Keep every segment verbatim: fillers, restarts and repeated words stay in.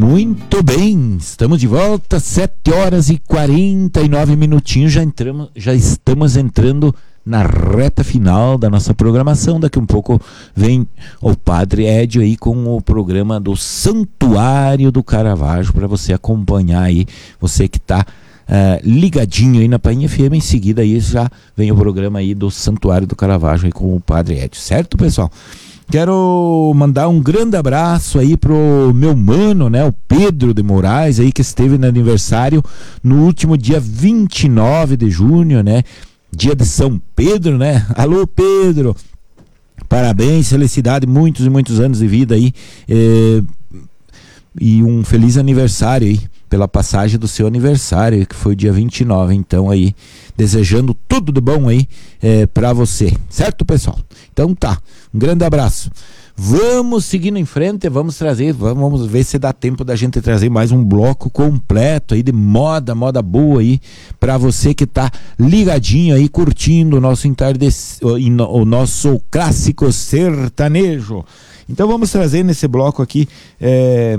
Muito bem, estamos de volta, sete horas e quarenta e nove minutinhos, já, entramos, já estamos entrando na reta final da nossa programação. Daqui um pouco vem o Padre Edio aí com o programa do Santuário do Caravaggio, para você acompanhar aí, você que está uh, ligadinho aí na Painha F M. Em seguida aí já vem o programa aí do Santuário do Caravaggio aí com o Padre Edio, certo, pessoal? Quero mandar um grande abraço aí pro meu mano, né, o Pedro de Moraes aí, que esteve no aniversário no último dia vinte e nove de junho, né, dia de São Pedro, né? Alô, Pedro, parabéns, felicidade, muitos e muitos anos de vida aí, é, e um feliz aniversário aí, pela passagem do seu aniversário, que foi dia vinte e nove, então aí, desejando tudo de bom aí é, pra você, certo, pessoal? Então tá, um grande abraço. Vamos seguindo em frente, vamos trazer, vamos ver se dá tempo da gente trazer mais um bloco completo aí de moda, moda boa aí, pra você que tá ligadinho aí, curtindo o nosso entardec... o nosso clássico sertanejo. Então vamos trazer nesse bloco aqui, é...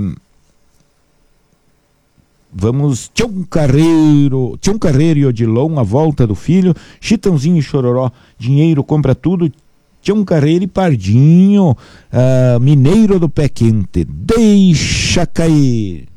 vamos, Tião Carreiro, Tião Carreiro e Odilon, A Volta do Filho, Chitãozinho e Chororó, Dinheiro Compra Tudo, Tião Carreiro e Pardinho, uh, Mineiro do Pé Quente, deixa cair.